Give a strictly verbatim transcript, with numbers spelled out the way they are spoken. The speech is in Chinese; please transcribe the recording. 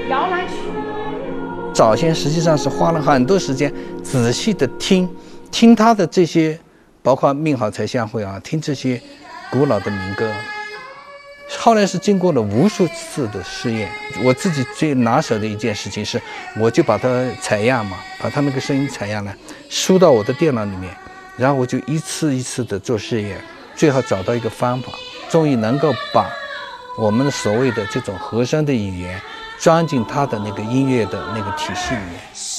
摇篮曲。 早先实际上是花了很多时间仔细的听，听他的这些，包括命好才相会啊，听这些古老的民歌。后来是经过了无数次的试验，我自己最拿手的一件事情是，我就把它采样嘛，把它那个声音采样呢，输到我的电脑里面，然后我就一次一次的做试验，最后找到一个方法，终于能够把我们所谓的这种和声的语言装进它的那个音乐的那个体系里面。